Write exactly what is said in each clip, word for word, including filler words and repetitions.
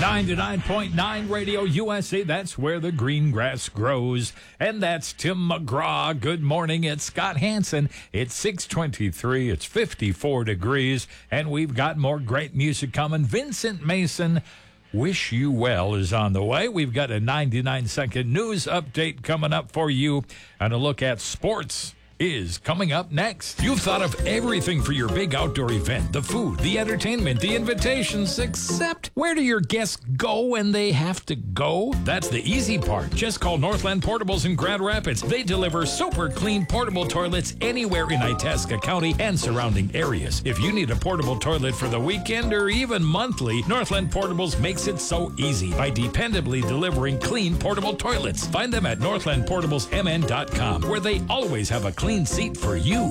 ninety-nine point nine Radio U S A, that's where the green grass grows. And that's Tim McGraw. Good morning, it's Scott Hansen. It's six twenty-three, it's fifty-four degrees, and we've got more great music coming. Vincent Mason, Wish You Well is on the way. We've got a ninety-nine second news update coming up for you, and a look at sports is coming up next. You've thought of everything for your big outdoor event, the food, the entertainment, the invitations, except where do your guests go when they have to go? That's the easy part. Just call Northland Portables in Grand Rapids. They deliver super clean portable toilets anywhere in Itasca County and surrounding areas. If you need a portable toilet for the weekend or even monthly, Northland Portables makes it so easy by dependably delivering clean portable toilets. Find them at northland portables m n dot com, where they always have a clean Clean seat for you.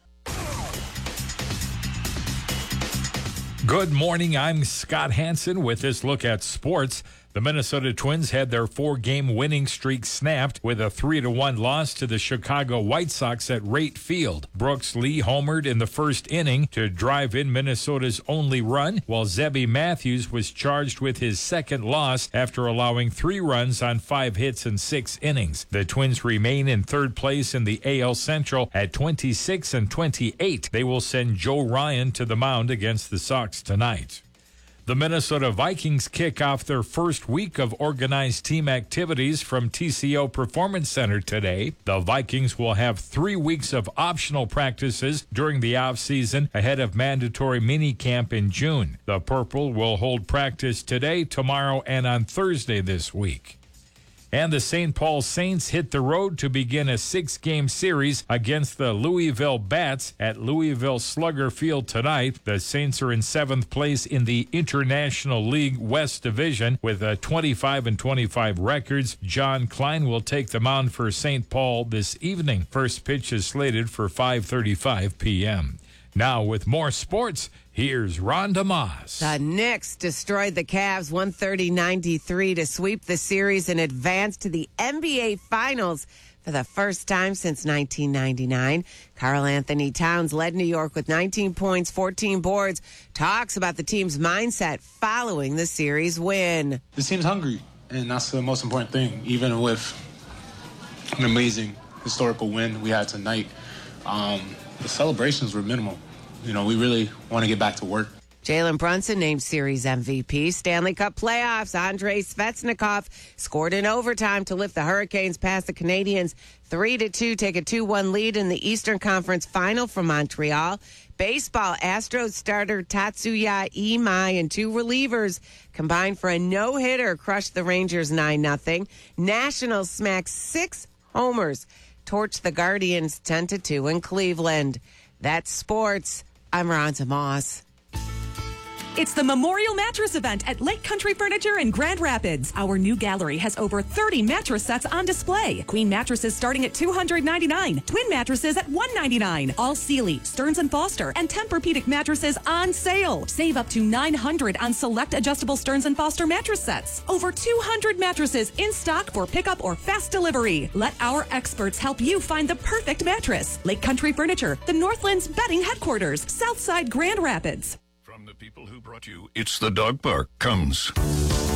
Good morning, I'm Scott Hansen with this look at sports. The Minnesota Twins had their four-game winning streak snapped with a three to one loss to the Chicago White Sox at Rate Field. Brooks Lee homered in the first inning to drive in Minnesota's only run, while Zebby Matthews was charged with his second loss after allowing three runs on five hits in six innings. The Twins remain in third place in the A L Central at twenty-six and twenty-eight. They will send Joe Ryan to the mound against the Sox tonight. The Minnesota Vikings kick off their first week of organized team activities from T C O Performance Center today. The Vikings will have three weeks of optional practices during the offseason ahead of mandatory minicamp in June. The Purple will hold practice today, tomorrow, and on Thursday this week. And the Saint Paul Saints hit the road to begin a six-game series against the Louisville Bats at Louisville Slugger Field tonight. The Saints are in seventh place in the International League West Division with a twenty-five and twenty-five records. John Klein will take the mound for Saint Paul this evening. First pitch is slated for five thirty-five p.m. Now with more sports, here's Rhonda Moss. The Knicks destroyed the Cavs one thirty ninety-three to sweep the series and advance to the N B A Finals for the first time since nineteen ninety-nine. Karl Anthony Towns led New York with nineteen points, fourteen boards. Talks about the team's mindset following the series win. This team's hungry, and that's the most important thing. Even with an amazing historical win we had tonight, um, the celebrations were minimal. You know, we really want to get back to work. Jalen Brunson named series M V P. Stanley Cup playoffs. Andrei Svechnikov scored in overtime to lift the Hurricanes past the Canadiens three to two, take a two one lead in the Eastern Conference Final from Montreal. Baseball, Astros starter Tatsuya Imai and two relievers combined for a no-hitter crushed the Rangers nine nothing. Nationals smacked six homers, torched the Guardians ten to two in Cleveland. That's sports. I'm Rhonda Moss. It's the Memorial Mattress Event at Lake Country Furniture in Grand Rapids. Our new gallery has over thirty mattress sets on display. Queen mattresses starting at two hundred ninety-nine dollars. Twin mattresses at one hundred ninety-nine dollars. All Sealy, Stearns and Foster, and Tempur-Pedic mattresses on sale. Save up to nine hundred dollars on select adjustable Stearns and Foster mattress sets. Over two hundred mattresses in stock for pickup or fast delivery. Let our experts help you find the perfect mattress. Lake Country Furniture, the Northland's bedding headquarters, Southside Grand Rapids. From the people who brought you It's the Dog Park comes